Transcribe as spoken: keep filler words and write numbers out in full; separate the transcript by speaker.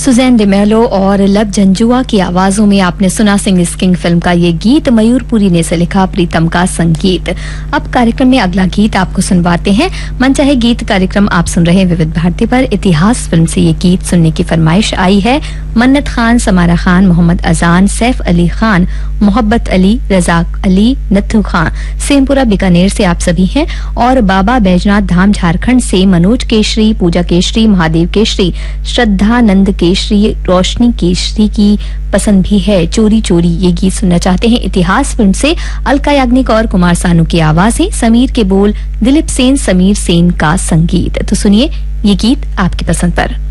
Speaker 1: Suzanne D'Mello और लब जंजुआ की आवाजों में आपने सुना सिंग इज किंग फिल्म का ये गीत। मयूरपुरी ने से लिखा, प्रीतम का संगीत। अब कार्यक्रम में अगला गीत आपको सुनवाते हैं। मनचाहे गीत कार्यक्रम आप सुन रहे हैं विविध भारती पर। इतिहास फिल्म से ये गीत सुनने की फरमाइश आई है। मन्नत खान, समारा खान, मोहम्मद अजान, सैफ अली खान, मोहब्बत अली, रजाक अली, नथु खान, सेमपुरा बीकानेर से आप सभी हैं। और बाबा बैजनाथ धाम झारखंड से मनोज केशरी, पूजा केशरी, महादेव केशरी, श्रद्धानंद केशरी, रोशनी केशरी की पसंद भी है। चोरी चोरी ये गीत सुनना चाहते हैं। इतिहास फिल्म से अलका याग्निक और कुमार सानू की आवाजें, समीर के बोल, दिलीप सेन, समीर सेन का संगीत। तो सुनिए ये गीत आपकी पसंद पर।